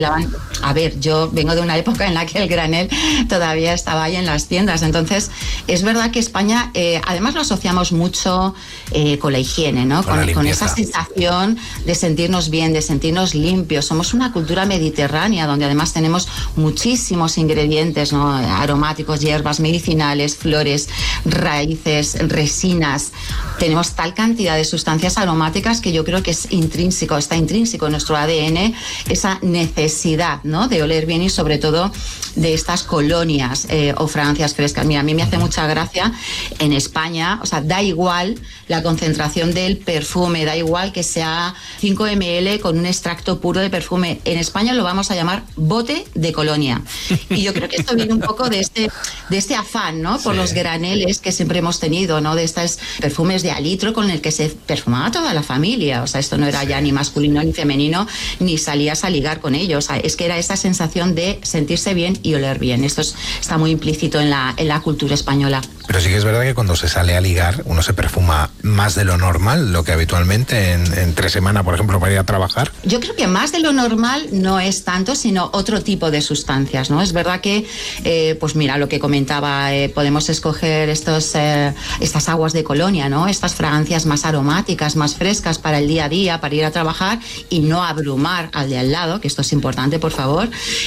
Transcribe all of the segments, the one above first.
A ver, yo vengo de una época en la que el granel todavía estaba ahí en las tiendas, entonces es verdad que España, además lo asociamos mucho con la higiene, ¿no? Con esa sensación de sentirnos bien, de sentirnos limpios. Somos una cultura mediterránea donde además tenemos muchísimos ingredientes, ¿no? Aromáticos, hierbas medicinales, flores, raíces, resinas. Tenemos tal cantidad de sustancias aromáticas que yo creo que está intrínseco en nuestro ADN esa necesidad, ¿no? De oler bien y sobre todo de estas colonias o fragancias frescas. Mira, a mí me hace mucha gracia en España, o sea, da igual la concentración del perfume, da igual que sea 5 ml con un extracto puro de perfume. En España lo vamos a llamar bote de colonia. Y yo creo que esto viene un poco de este afán, ¿no? Por los graneles que siempre hemos tenido, ¿no? De estos perfumes de alitro con el que se perfumaba toda la familia. O sea, esto no era ya ni masculino ni femenino, ni salías a ligar con ellos. O sea, es que era esa sensación de sentirse bien y oler bien. Esto está muy implícito en la cultura española. Pero sí que es verdad que cuando se sale a ligar uno se perfuma más de lo normal, lo que habitualmente entre semana, por ejemplo, para ir a trabajar. Yo creo que más de lo normal no es tanto, sino otro tipo de sustancias, ¿no? Es verdad que, pues mira, lo que comentaba, podemos escoger estas aguas de colonia, ¿no? Estas fragancias más aromáticas, más frescas para el día a día, para ir a trabajar y no abrumar al de al lado, que esto es importante, por favor.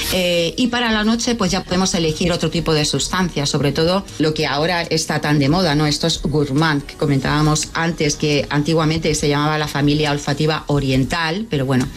Y para la noche, pues ya podemos elegir otro tipo de sustancias, sobre todo lo que ahora está tan de moda, ¿no? Estos gourmand que comentábamos antes, que antiguamente se llamaba la familia olfativa oriental, pero bueno,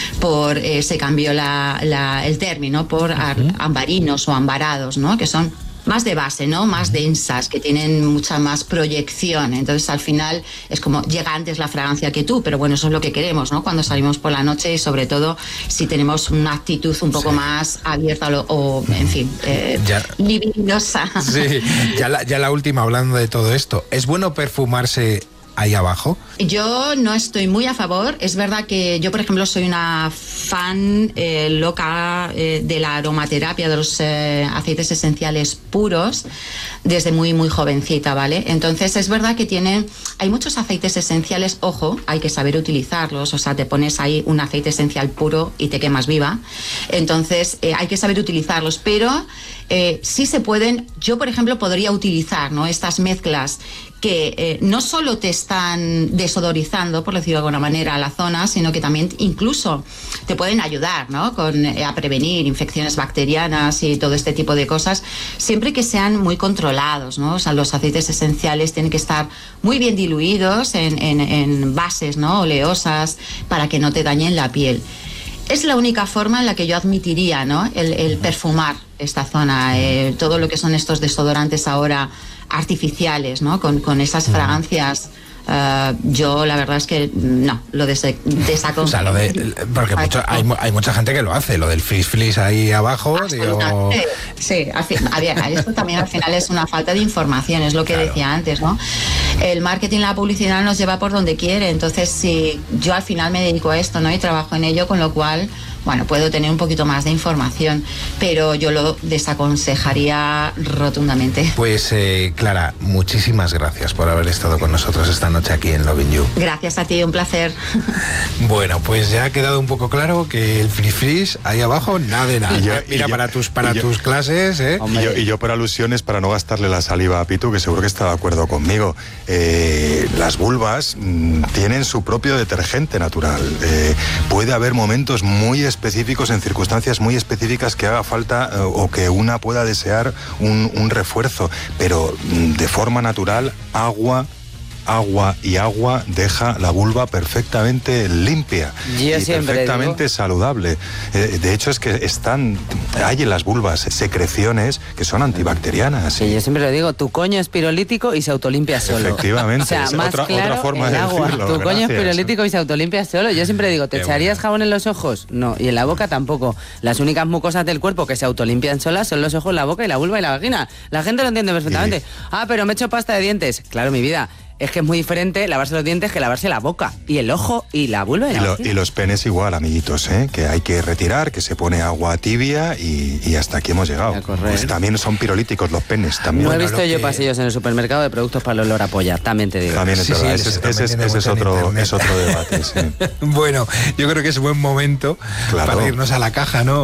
se cambió el término por ambarinos o ambarados, ¿no? Que son más de base, ¿no? Más densas, que tienen mucha más proyección. Entonces, al final, es como llega antes la fragancia que tú, pero bueno, eso es lo que queremos, ¿no? Cuando salimos por la noche y sobre todo si tenemos una actitud un poco más abierta o en fin, libidinosa. Sí, ya la última, hablando de todo esto, ¿es bueno perfumarse ahí abajo? Yo no estoy muy a favor. Es verdad que yo, por ejemplo, soy una fan loca de la aromaterapia, de los aceites esenciales puros, desde muy, muy jovencita, ¿vale? Entonces, es verdad que hay muchos aceites esenciales, ojo, hay que saber utilizarlos, o sea, te pones ahí un aceite esencial puro y te quemas viva. Entonces, hay que saber utilizarlos, pero sí se pueden. Yo, por ejemplo, podría utilizar, ¿no? Estas mezclas que no solo te están desodorizando, por decirlo de alguna manera, la zona, sino que también incluso te pueden ayudar, ¿no? A prevenir infecciones bacterianas y todo este tipo de cosas, siempre que sean muy controlados, ¿no? O sea, los aceites esenciales tienen que estar muy bien diluidos en bases, ¿no? Oleosas, para que no te dañen la piel. Es la única forma en la que yo admitiría, ¿no? El perfumar esta zona, todo lo que son estos desodorantes ahora artificiales, ¿no? Con esas fragancias. Yo la verdad es que no, lo desaconsejo. O sea, porque hay mucha gente que lo hace, lo del frizz ahí abajo. Sí, esto también al final es una falta de información, es lo que decía antes, ¿no? El marketing, la publicidad nos lleva por donde quiere, entonces si yo al final me dedico a esto, ¿no? Y trabajo en ello, con lo cual, bueno, puedo tener un poquito más de información, pero yo lo desaconsejaría rotundamente. Pues Clara, muchísimas gracias por haber estado con nosotros esta noche aquí en Lovin' You. Gracias a ti, un placer. Bueno, pues ya ha quedado un poco claro que el frizz ahí abajo, nada de nada. Para tus clases, ¿eh? Y yo por alusiones, para no gastarle la saliva a Pitu, que seguro que está de acuerdo conmigo, las vulvas tienen su propio detergente natural. Puede haber momentos muy específicos, en circunstancias muy específicas, que haga falta o que una pueda desear un refuerzo, pero de forma natural, agua deja la vulva perfectamente limpia y perfectamente saludable. De hecho, es que hay en las vulvas secreciones que son antibacterianas. Sí, yo siempre lo digo, tu coño es pirolítico y se autolimpia solo. Efectivamente, o sea, es más otra claro, forma de agua. decirlo. Tu coño es pirolítico y se autolimpia solo. Yo siempre digo, ¿te echarías jabón en los ojos? No, y en la boca tampoco. Las únicas mucosas del cuerpo que se autolimpian solas son los ojos, la boca y la vulva y la vagina. La gente lo entiende perfectamente. Pero me echo pasta de dientes. Claro, mi vida. Es que es muy diferente lavarse los dientes que lavarse la boca y el ojo y la vulva. Y los penes igual, amiguitos, que hay que retirar, que se pone agua tibia y hasta aquí hemos llegado. Pues también son pirolíticos los penes. También. No he visto yo pasillos en el supermercado de productos para el olor a polla, también te digo. También es verdad, ese es otro debate. Sí. Bueno, yo creo que es buen momento para irnos a la caja, ¿no?